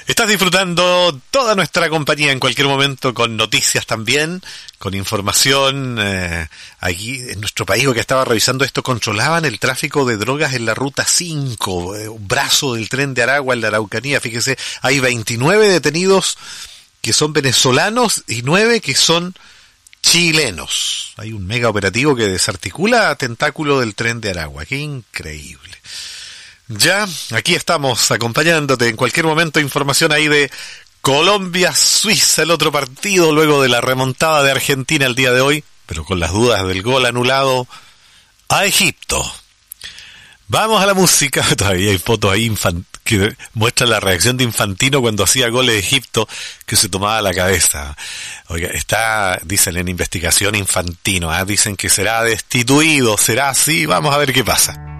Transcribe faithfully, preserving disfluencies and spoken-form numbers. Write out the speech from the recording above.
Estás disfrutando toda nuestra compañía en cualquier momento, con noticias también, con información. Eh, aquí en nuestro país, que estaba revisando esto, controlaban el tráfico de drogas en la ruta cinco, eh, un brazo del tren de Aragua en la Araucanía. Fíjese, hay veintinueve detenidos que son venezolanos y nueve que son chilenos. Hay un mega operativo que desarticula tentáculo del tren de Aragua. ¡Qué increíble! Ya, aquí estamos acompañándote en cualquier momento. Información ahí de Colombia-Suiza, el otro partido luego de la remontada de Argentina el día de hoy, pero con las dudas del gol anulado a Egipto. Vamos a la música. Todavía hay fotos ahí infant- que muestran la reacción de Infantino cuando hacía goles de Egipto, que se tomaba la cabeza. Oiga, está, dicen en investigación Infantino, ¿eh? Dicen que será destituido, será así, vamos a ver qué pasa.